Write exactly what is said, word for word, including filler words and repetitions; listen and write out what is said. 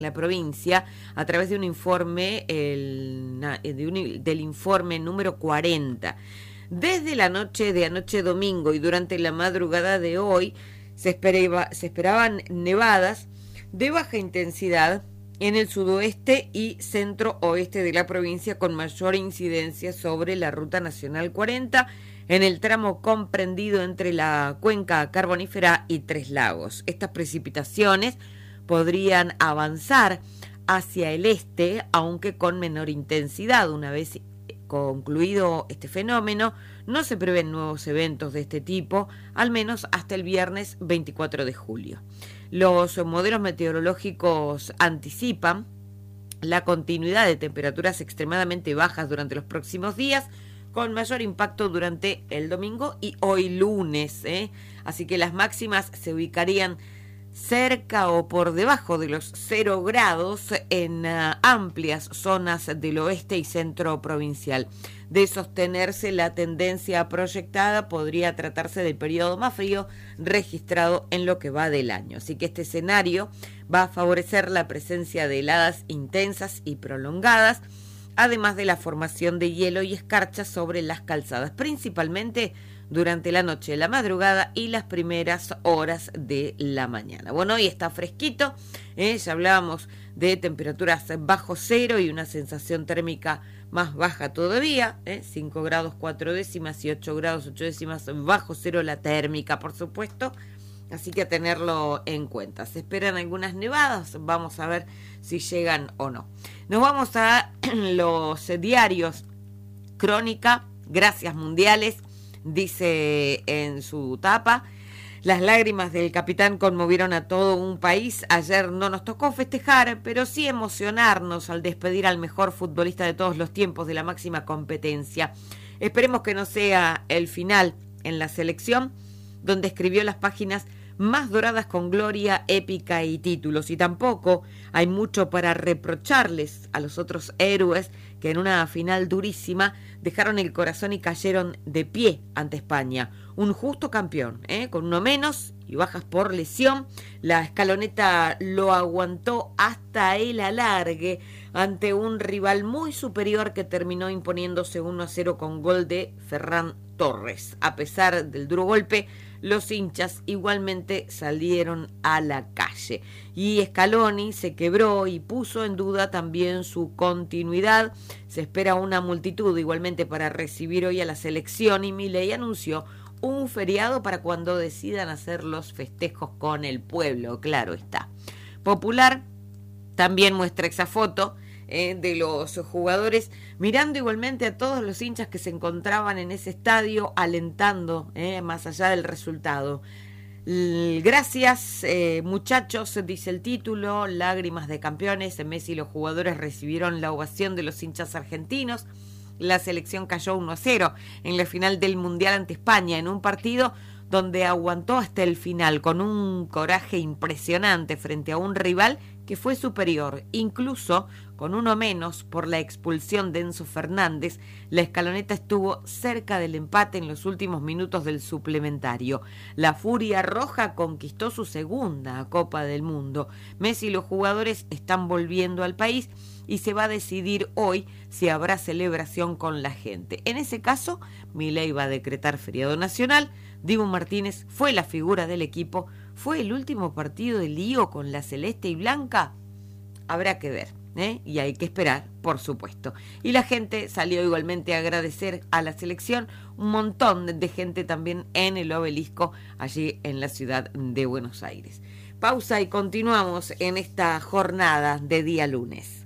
la provincia a través de un informe el, de un, del informe número cuarenta. Desde la noche de anoche domingo y durante la madrugada de hoy se, esperaba, se esperaban nevadas de baja intensidad en el sudoeste y centro oeste de la provincia, con mayor incidencia sobre la Ruta Nacional cuarenta en el tramo comprendido entre la cuenca carbonífera y Tres Lagos. Estas precipitaciones podrían avanzar hacia el este, aunque con menor intensidad. Una vez concluido este fenómeno, no se prevén nuevos eventos de este tipo, al menos hasta el viernes veinticuatro de julio. Los modelos meteorológicos anticipan la continuidad de temperaturas extremadamente bajas durante los próximos días, con mayor impacto durante el domingo y hoy lunes, ¿eh? Así que las máximas se ubicarían cerca o por debajo de los cero grados en uh, amplias zonas del oeste y centro provincial. De sostenerse la tendencia proyectada, podría tratarse del periodo más frío registrado en lo que va del año. Así que este escenario va a favorecer la presencia de heladas intensas y prolongadas, además de la formación de hielo y escarcha sobre las calzadas, principalmente durante la noche, la madrugada y las primeras horas de la mañana. Bueno, hoy está fresquito, ¿eh? Ya hablábamos de temperaturas bajo cero y una sensación térmica más baja todavía, ¿eh? cinco grados cuatro décimas y ocho grados ocho décimas bajo cero la térmica, por supuesto. Así que a tenerlo en cuenta. Se esperan algunas nevadas, vamos a ver si llegan o no. Nos vamos a los diarios. Crónica, gracias mundiales, dice en su tapa: las lágrimas del capitán conmovieron a todo un país. Ayer no nos tocó festejar, pero sí emocionarnos al despedir al mejor futbolista de todos los tiempos de la máxima competencia. Esperemos que no sea el final en la selección, donde escribió las páginas más doradas con gloria, épica y títulos. Y tampoco hay mucho para reprocharles a los otros héroes que en una final durísima dejaron el corazón y cayeron de pie ante España. Un justo campeón, ¿eh? Con uno menos y bajas por lesión. La escaloneta lo aguantó hasta el alargue ante un rival muy superior que terminó imponiéndose uno a cero con gol de Ferran Torres. A pesar del duro golpe, los hinchas igualmente salieron a la calle. Y Scaloni se quebró y puso en duda también su continuidad. Se espera una multitud igualmente para recibir hoy a la selección, y Milei anunció un feriado para cuando decidan hacer los festejos con el pueblo, claro está. Popular también muestra esa foto eh, de los jugadores mirando igualmente a todos los hinchas que se encontraban en ese estadio, alentando eh, más allá del resultado. Gracias eh, muchachos, dice el título. Lágrimas de campeones. Messi y los jugadores recibieron la ovación de los hinchas argentinos. La selección cayó uno a cero en la final del Mundial ante España, en un partido donde aguantó hasta el final con un coraje impresionante frente a un rival que fue superior, incluso con uno menos por la expulsión de Enzo Fernández. La escaloneta estuvo cerca del empate en los últimos minutos del suplementario. La Furia Roja conquistó su segunda Copa del Mundo. Messi y los jugadores están volviendo al país y se va a decidir hoy si habrá celebración con la gente. En ese caso, Milei va a decretar feriado nacional. Dibu Martínez fue la figura del equipo. ¿Fue el último partido de lío con la celeste y blanca? Habrá que ver, ¿eh? Y hay que esperar, por supuesto. Y la gente salió igualmente a agradecer a la selección. Un montón de gente también en el Obelisco, allí en la ciudad de Buenos Aires. Pausa y continuamos en esta jornada de día lunes.